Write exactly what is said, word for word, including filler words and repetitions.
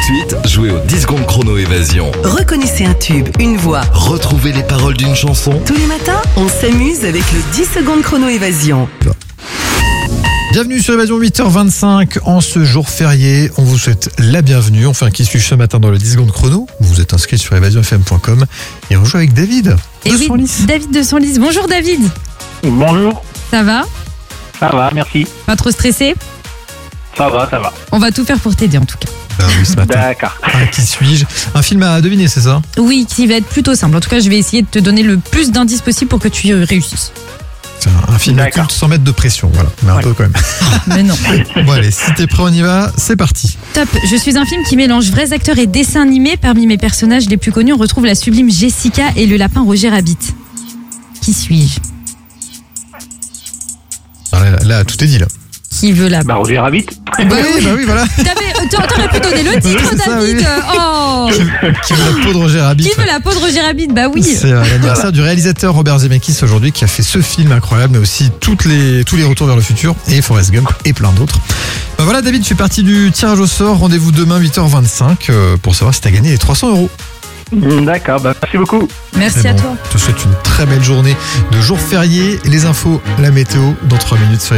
de suite, jouez au dix secondes chrono évasion. Reconnaissez un tube, une voix. Retrouvez les paroles d'une chanson. Tous les matins, on s'amuse avec le dix secondes chrono évasion. Bienvenue sur Évasion, huit heures vingt-cinq en ce jour férié. On vous souhaite la bienvenue. On fait un qui suit ce matin dans le dix secondes chrono. Vous êtes inscrit sur évasion f m point com et on joue avec David Et de oui, Senlis. David de Senlis. Bonjour David. Bonjour, Ça va? ça va, merci. Pas trop stressé? Ça va, ça va. On va tout faire pour t'aider en tout cas. Ben oui, ce matin. D'accord. Un qui suis-je? Un film à deviner, c'est ça? Oui, qui va être plutôt simple. En tout cas, je vais essayer de te donner le plus d'indices possible pour que tu réussisses. C'est un, un film D'accord. culte sans mettre de pression. Voilà, mais un Ouais. peu quand même. Mais non. Bon allez, si t'es prêt, on y va. C'est parti. Top. Je suis un film qui mélange vrais acteurs et dessins animés. Parmi mes personnages les plus connus, on retrouve la sublime Jessica et le lapin Roger Rabbit. Qui suis-je? Alors là, là, tout est dit là. Qui veut la... Bah, Roger Rabbit. Bah oui, bah oui, voilà. T'avais- t'a- T'aurais pu donner le titre, Oui, c'est ça, David. oui. Oh. Qui veut la peau de Roger Rabbit? Qui veut la peau de Roger Rabbit? Bah oui. C'est euh, l'anniversaire du réalisateur Robert Zemeckis aujourd'hui qui a fait ce film incroyable, mais aussi toutes les, tous les retours vers le futur et Forrest Gump et plein d'autres. Ben voilà David, tu fais partie du tirage au sort. Rendez-vous demain huit heures vingt-cinq euh, pour savoir si tu as gagné les trois cents euros. D'accord, bah, merci beaucoup. Merci C'est à bon. toi. Je te souhaite une très belle journée de jour férié. Les infos, la météo dans trois minutes sur